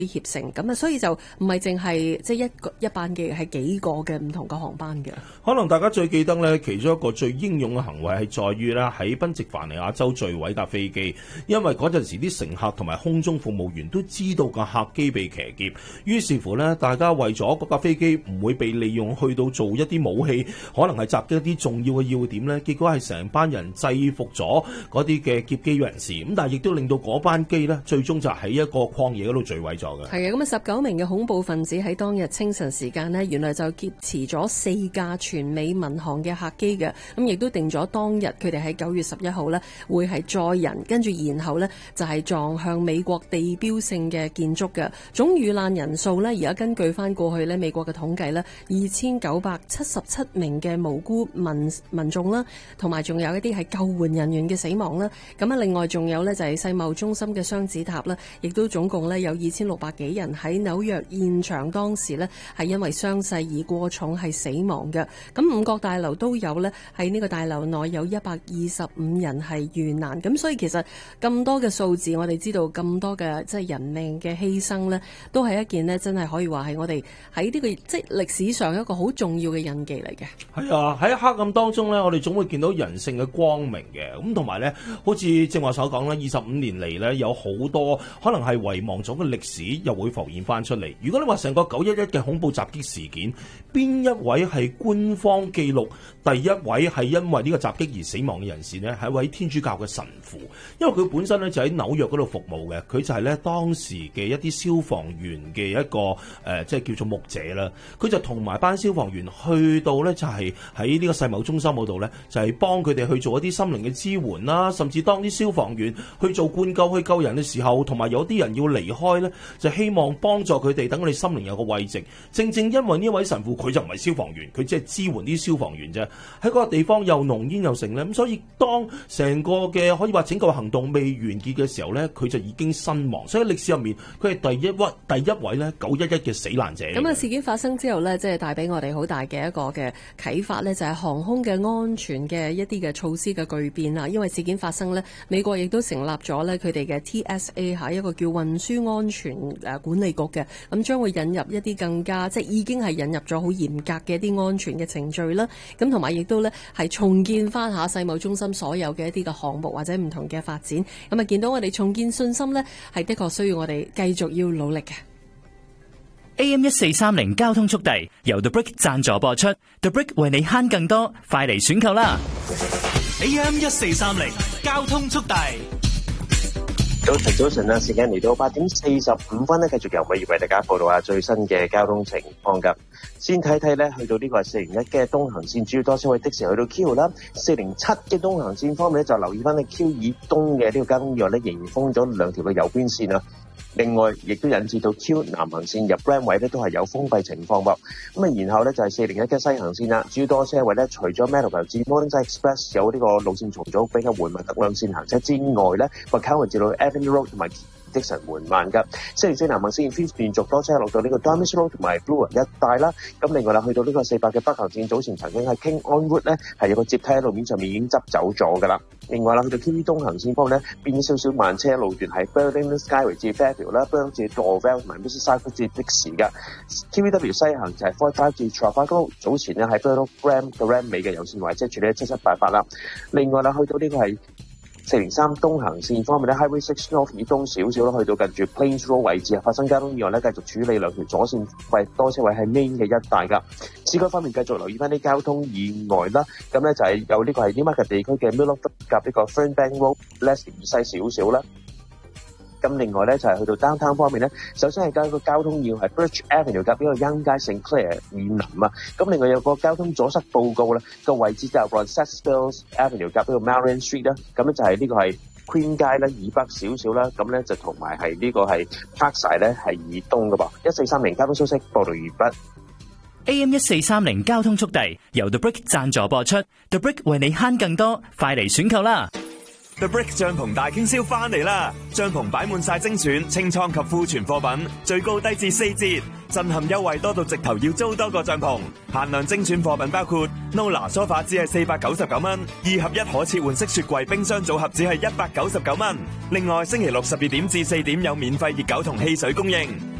協成咁啊，所以就唔係淨係即係一班機，係幾個嘅唔同嘅航班嘅。 可能大家最記得呢，其中一個最英勇嘅行為係在於呢喺賓夕凡尼亞州墜毀架飛機，因為嗰陣時啲乘客同埋空中服務員都知道架客機被騎劫，於是乎呢，大家為咗嗰架飛機唔會被利用去到做一啲武器，可能係襲擊一啲重要嘅要點呢，結果係成班人制服咗嗰啲嘅劫機人士，咁但係亦都令到嗰班機呢，最終就喺一個曠野嗰度墜毀咗。 係啊，咁啊19名嘅恐怖分子喺當日清晨時間呢，原來就劫持咗4架全美民航嘅客機嘅，咁亦都定咗當日佢哋喺9月11號呢會係載人，跟住然後呢就係撞向美國地標性嘅建築嘅。總遇難人數呢，而家根據翻過去呢美國嘅統計呢，2977名嘅無辜民眾啦，同埋仲有一啲係救援人員嘅死亡啦。咁啊，另外仲有呢就係世貿中心嘅雙子塔啦，亦都總共呢有2600幾人喺紐約現場，當時呢係因為傷勢而過重係死亡嘅。咁五角大樓都有呢，喺呢個大樓內有125人係遇難。咁所以其實咁多嘅數字，我哋知道咁多嘅即係人命嘅犧牲呢，都係一件呢真係可以話係我哋喺呢個即係歷史上一個好重要嘅印記嚟嘅。 係啊，喺黑暗當中呢，我哋總會見到人性嘅光明嘅。咁同埋呢，好似正話所講啦，25年嚟呢，有好多可能係遺忘咗嘅歷史又會浮現翻出嚟。如果你話成個911嘅恐怖襲擊事件，邊一位係官方記錄第一位係因為呢個襲擊而死亡嘅人士呢？係一位天主教嘅神父，因為佢本身呢就喺紐約嗰度服務嘅，佢就係呢當時嘅一啲消防員嘅一個即係叫做牧者啦。佢就同埋班消防員去到呢，就係喺呢個世貿中心嗰度呢，就係幫佢哋去做一啲心靈嘅支援啦，甚至當啲消防員去做灌救去救人嘅時候，同埋有啲人要離開呢，就希望幫助佢哋，等佢哋心靈有個慰藉。正正因為呢位神父佢就唔係消防員，佢只係支援啲消防員啫。喺嗰個地方又濃煙又盛呢，咁所以當成個嘅可以話拯救行動未完結嘅時候呢，佢就已經身亡。所以歷史入面佢係第一位呢911嘅死難者。 咁啊，事件發生之後呢，即係帶俾我哋好大嘅一個嘅啟發呢，就係航空嘅安全嘅一啲嘅措施嘅巨變啦。因為事件發生呢，美國亦都成立咗呢佢哋嘅 TSA 嚇，一個叫運輸安全管理局嘅，咁將會引入一啲更加即係已經係引入咗好嚴格嘅一啲安全嘅程序啦。咁同埋亦都呢係重建翻下世貿中心所有嘅一啲嘅項目或者唔同嘅發展。咁啊，見到我哋重建信心呢，係的確需要我哋繼續要努力嘅。 AM1430交通速遞由 The Brick 贊助播出 ，The Brick 為你慳更多，快嚟選購啦 ！AM1430交通速遞。 早晨啊！時間嚟到8:45呢，繼續由美業為大家報道下最新嘅交通情況噶。先睇睇呢，去到呢個係401嘅東行線，主要多車位的士去到 Q 啦。407嘅東行線方面呢，就留意翻呢 Q 以東嘅呢個交通意外呢，仍然封咗2條嘅右邊線啊。另外，亦都引致到 Q 南行線入 Ram 位呢，都係有封閉情況噃。咁啊，然後呢，就係401嘅西行線啦，主要多車位呢，除咗 Meadowvale 至 Morningside Express 有呢個路線重組比較緩慢得兩線行車之外呢，個 Cowan 至到 Avenue Road 同埋即神緩慢㗎。404南行線 Fifth 連續多車落到呢個 Dartmouth Road 同埋 Brewer 一帶啦。咁另外啦，去到呢個400嘅北行線，早前曾經喺 King On Road 呢係有個接梯喺路面上面已經執走咗㗎啦。另外啦，去到 QE 東行線方面呢，變少少慢車路段喺 Burlington Skyway 至 Fairfield 啦 ，Burlington 至 Dorvale 同埋 Mississauga 至的士㗎。QEW 西行就係 45至 Trafalgar， 早前呢喺 Burloak Ram 嘅 Ram 尾嘅有線壞車處理得778啦。另外啦，去到呢個係403東行線方面咧 ，Highway 6 North 以東少少啦，去到近住 Plains Road 位置啊，發生交通意外咧，繼續處理兩條左線為多車位喺 Main 嘅一帶噶。市區方面繼續留意翻啲交通意外啦，咁咧就係有呢個係 Newmarket 地區嘅 Millwood 夾呢個 Fernbank Road、Leslie 以西少少啦。咁另外咧就係去到 downtown 方面咧，首先係個交通要係 Birch Avenue 夾呢個 Young 街 St Clair 以南啊。咁另外有個交通阻塞報告咧，個位置就係 Roncesvalles Avenue 夾呢個 Marion Street 啦。咁咧就係呢個係 Queen 街咧以北少少啦。咁咧就同埋係呢個係 Parkside 咧係以東噶噃。1430交通消息報道完畢。 AM1430交通速遞由 The Brick 贊助播出 ，The Brick 為你慳更多，快嚟選購啦！ The Brick 帳篷大傾銷翻嚟啦！帳篷擺滿晒精選清倉及庫存貨品，最高低至4折，震撼優惠多到直頭要租多個帳篷。限量精選貨品包括 Nola 梳化只係499蚊，2合1可切換式雪櫃冰箱組合只係199蚊。另外星期六12點至4點有免費熱狗同汽水供應。